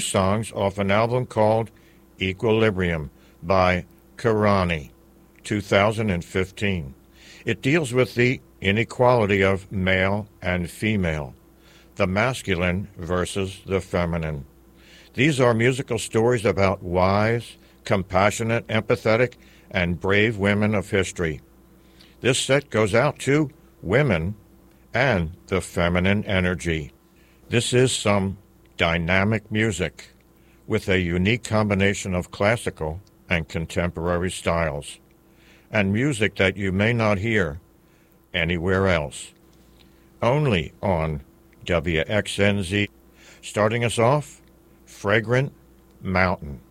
songs off an album called Equilibrium by Karani, 2015. It deals with the inequality of male and female, the masculine versus the feminine. These are musical stories about wise, compassionate, empathetic, and brave women of history. This set goes out to women and the feminine energy. This is some dynamic music with a unique combination of classical and contemporary styles, and music that you may not hear anywhere else. Only on WXNZ. Starting us off, Fragrant Mountain.